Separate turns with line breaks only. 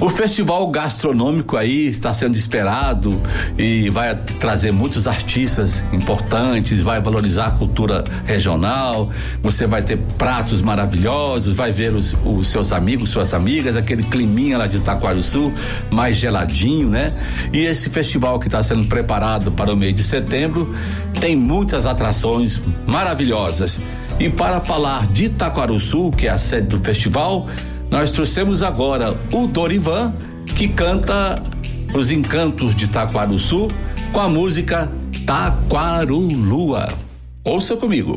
O festival gastronômico aí está sendo esperado e vai trazer muitos artistas importantes, vai valorizar a cultura regional, você vai ter pratos maravilhosos, vai ver os seus amigos, suas amigas, aquele climinha lá de Itaquaruçu, mais geladinho, né? E esse festival que está sendo preparado para o mês de setembro tem muitas atrações maravilhosas. E para falar de Itaquaruçu, que é a sede do festival, nós trouxemos agora o Dorivan, que canta os encantos de Itaquaruçu com a música Taquarulua. Ouça comigo.